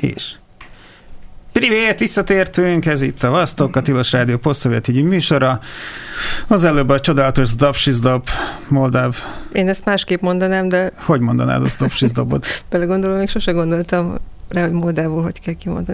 És Privét, visszatértünk, ez itt a Vasztok, a Tilos Rádió posztszovjet ügyi műsora. Az előbb a csodálatos Zdap moldáv. Én ezt másképp mondanám, de... Hogy mondanád a Zdap-Sizdabot? Belegondolom, még sose gondoltam rá, hogy moldávul hogy kell kimondani.